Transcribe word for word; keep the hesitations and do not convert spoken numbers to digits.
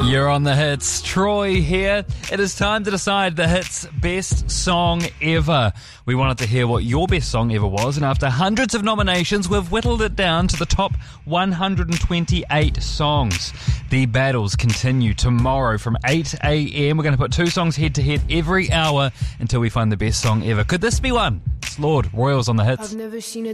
You're on the hits. Troy here. It is time to decide the hits' best song ever. We wanted to hear what your best song ever was, and after hundreds of nominations, we've whittled it down to the top one hundred twenty-eight songs. The battles continue tomorrow from eight a.m. We're going to put two songs head to head every hour until we find the best song ever. Could this be one? It's Lord Royals on the hits. I've never seen a